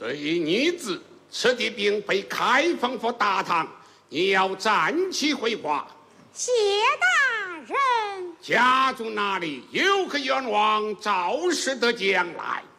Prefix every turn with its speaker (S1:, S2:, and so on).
S1: 这一女子，此地并非开封府大堂，你要站起回话。
S2: 谢大人，
S1: 家住哪里？有何愿望，赵氏得将来。